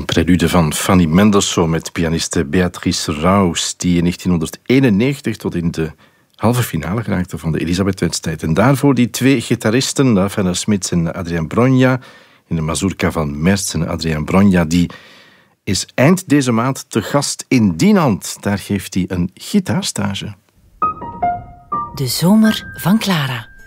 prelude van Fanny Mendelssohn met pianiste Beatrice Rous, die in 1991 tot in de halve finale geraakte van de Elisabeth-wedstrijd. En daarvoor die twee gitaristen, Rafael Smits en Adrian Bronja, in de mazurka van Merz en Adrian Bronja, die is eind deze maand te gast in Dinant. Daar geeft hij een gitaarstage. De zomer van Clara.